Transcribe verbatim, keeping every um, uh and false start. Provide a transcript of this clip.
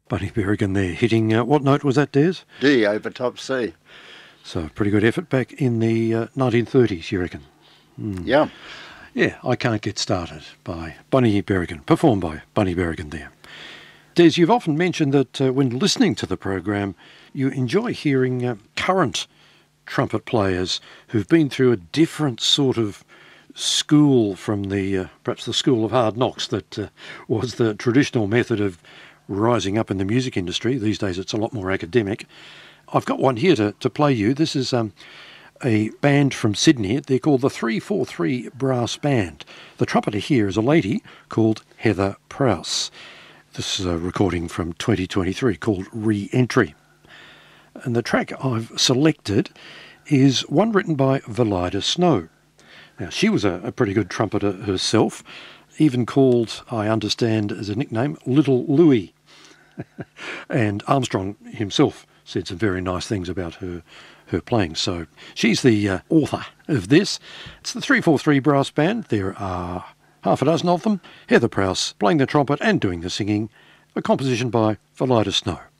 Bunny Berrigan there, hitting, uh, what note was that, Des? D over top C. So, pretty good effort back in the uh, nineteen thirties, you reckon? Mm. Yeah. Yeah, I Can't Get Started by Bunny Berrigan, performed by Bunny Berrigan there. Des, you've often mentioned that uh, when listening to the program, you enjoy hearing uh, current trumpet players who've been through a different sort of school from the, uh, perhaps the school of hard knocks that uh, was the traditional method of rising up in the music industry. These days it's a lot more academic. I've got one here to, to play you. This is um, a band from Sydney. They're called the three four three Brass Band. The trumpeter here is a lady called Heather Prowse. This is a recording from twenty twenty-three called Re-Entry. And the track I've selected is one written by Valida Snow. Now, she was a, a pretty good trumpeter herself, even called, I understand as a nickname, Little Louie. And Armstrong himself said some very nice things about her her playing. So she's the uh, author of this. It's the three four three Brass Band. There are half a dozen of them. Heather Prowse playing the trumpet and doing the singing. A composition by Valida Snow.